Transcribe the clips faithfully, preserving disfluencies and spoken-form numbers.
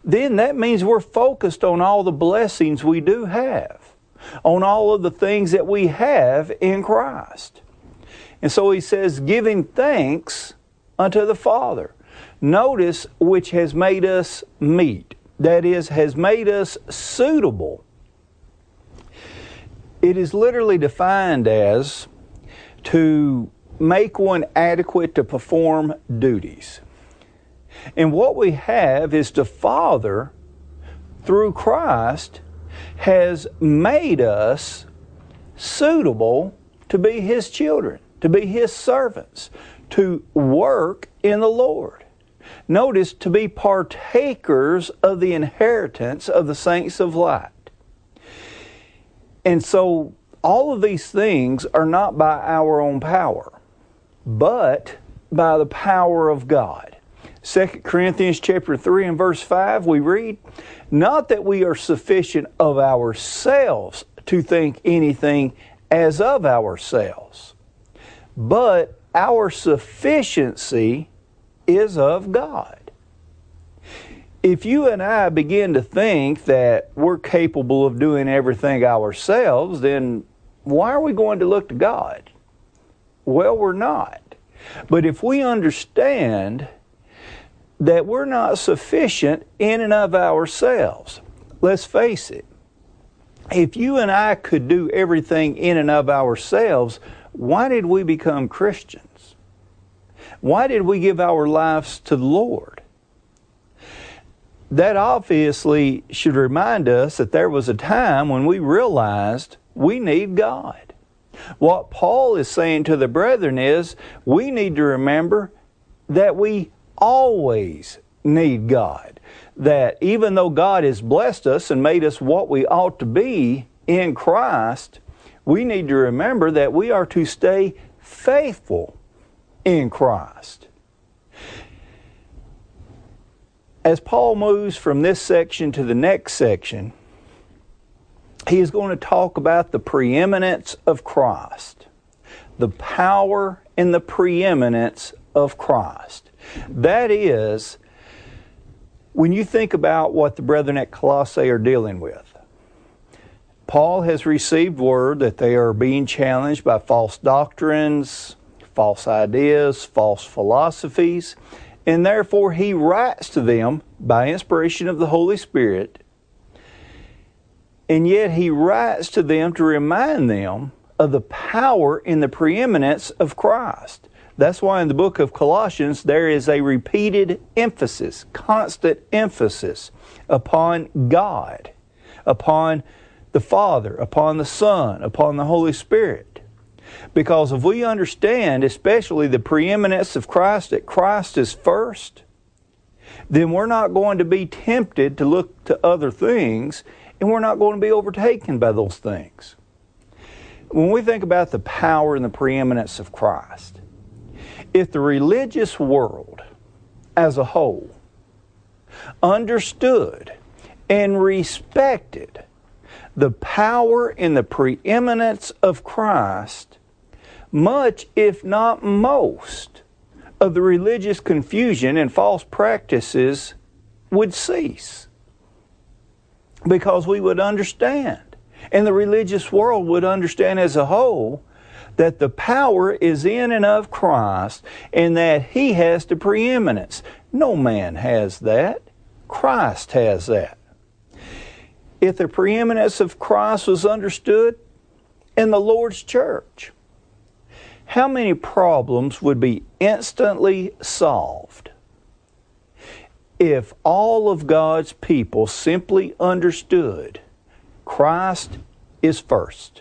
then that means we're focused on all the blessings we do have, on all of the things that we have in Christ. And so he says, giving thanks unto the Father. Notice, which has made us meet. That is, has made us suitable. It is literally defined as to make one adequate to perform duties. And what we have is the Father, through Christ, has made us suitable to be His children, to be His servants, to work in the Lord. Notice, to be partakers of the inheritance of the saints of light. And so, all of these things are not by our own power, but by the power of God. Second Corinthians chapter three and verse five, we read, not that we are sufficient of ourselves to think anything as of ourselves, but our sufficiency is of God. If you and I begin to think that we're capable of doing everything ourselves, then why are we going to look to God? Well, we're not. But if we understand that we're not sufficient in and of ourselves, let's face it, if you and I could do everything in and of ourselves, why did we become Christians? Why did we give our lives to the Lord? That obviously should remind us that there was a time when we realized we need God. What Paul is saying to the brethren is, we need to remember that we always need God. That even though God has blessed us and made us what we ought to be in Christ, we need to remember that we are to stay faithful in Christ. As Paul moves from this section to the next section, he is going to talk about the preeminence of Christ, the power and the preeminence of Christ. That is, when you think about what the brethren at Colossae are dealing with, Paul has received word that they are being challenged by false doctrines, false ideas, false philosophies, and therefore he writes to them by inspiration of the Holy Spirit, and yet he writes to them to remind them of the power and the preeminence of Christ. That's why in the book of Colossians there is a repeated emphasis, constant emphasis upon God, upon the Father, upon the Son, upon the Holy Spirit. Because if we understand, especially the preeminence of Christ, that Christ is first, then we're not going to be tempted to look to other things, and we're not going to be overtaken by those things. When we think about the power and the preeminence of Christ, if the religious world as a whole understood and respected the power and the preeminence of Christ, much, if not most, of the religious confusion and false practices would cease. Because we would understand, and the religious world would understand as a whole, that the power is in and of Christ, and that He has the preeminence. No man has that. Christ has that. If the preeminence of Christ was understood in the Lord's church, how many problems would be instantly solved if all of God's people simply understood Christ is first?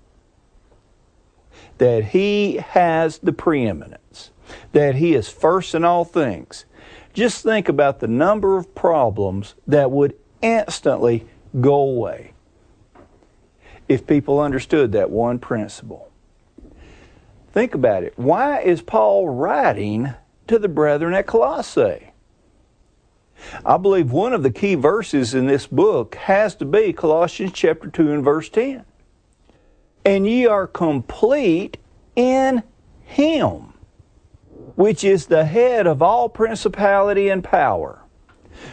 That He has the preeminence, that He is first in all things. Just think about the number of problems that would instantly go away if people understood that one principle. Think about it. Why is Paul writing to the brethren at Colossae? I believe one of the key verses in this book has to be Colossians chapter two and verse ten. And ye are complete in Him, which is the head of all principality and power.